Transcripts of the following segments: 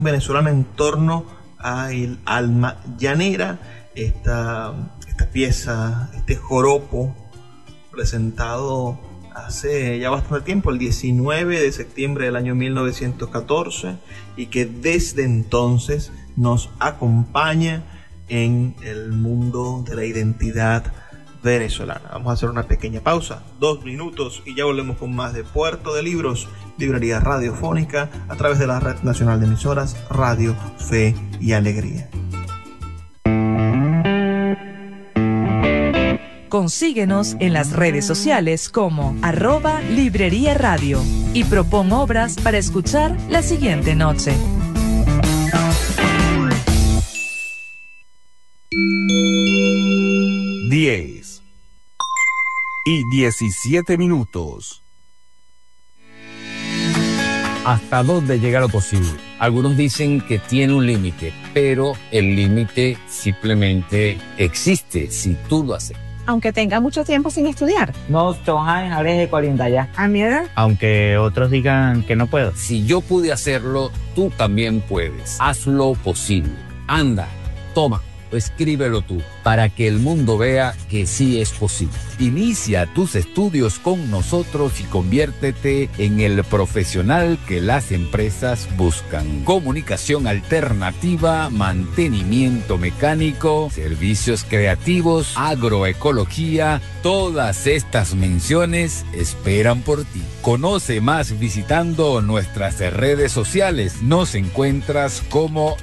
venezolana en torno a el alma llanera, esta pieza, este joropo presentado hace ya bastante tiempo, el 19 de septiembre del año 1914, y que desde entonces nos acompaña en el mundo de la identidad venezolana. Vamos a hacer una pequeña pausa, 2 minutos, y ya volvemos con más de Puerto de Libros, librería radiofónica, a través de la Red Nacional de Emisoras Radio Fe y Alegría. Consíguenos en las redes sociales como @Librería Radio y propon obras para escuchar la siguiente noche. Diez y 17 minutos. ¿Hasta dónde llega lo posible? Algunos dicen que tiene un límite, pero el límite simplemente existe si tú lo haces. Aunque tenga mucho tiempo sin estudiar. No, Tojan, ahora de 40 ya. ¿A mi edad? Aunque otros digan que no puedo. Si yo pude hacerlo, tú también puedes. Hazlo posible. Anda, toma, escríbelo tú, para que el mundo vea que sí es posible. Inicia tus estudios con nosotros y conviértete en el profesional que las empresas buscan. Comunicación alternativa, mantenimiento mecánico, servicios creativos, agroecología, todas estas menciones esperan por ti. Conoce más visitando nuestras redes sociales. Nos encuentras como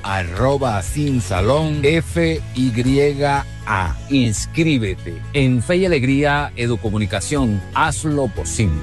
@sinsalonfya. Inscríbete en Fe y Alegría Educomunicación. Hazlo posible.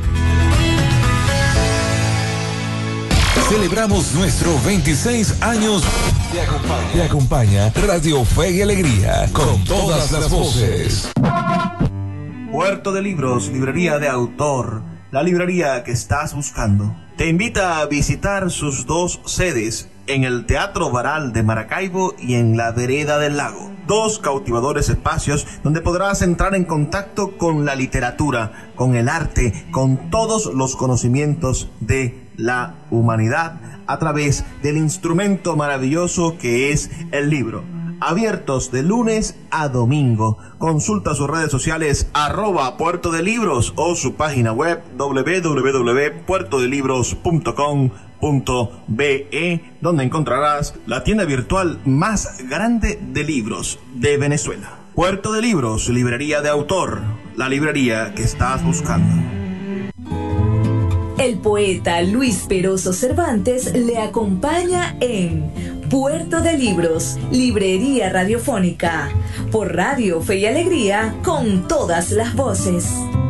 Celebramos nuestros 26 años. Te acompaña Radio Fe y Alegría con todas las voces. Puerto de Libros, librería de autor, la librería que estás buscando. Te invita a visitar sus 2 sedes, en el Teatro Baral de Maracaibo y en la Vereda del Lago. 2 cautivadores espacios donde podrás entrar en contacto con la literatura, con el arte, con todos los conocimientos de la humanidad a través del instrumento maravilloso que es el libro. Abiertos de lunes a domingo. Consulta sus redes sociales @Puerto de Libros o su página web www.puertodelibros.com.be, donde encontrarás la tienda virtual más grande de libros de Venezuela. Puerto de Libros, librería de autor, la librería que estás buscando. El poeta Luis Peroso Cervantes le acompaña en Puerto de Libros, librería radiofónica, por Radio Fe y Alegría, con todas las voces.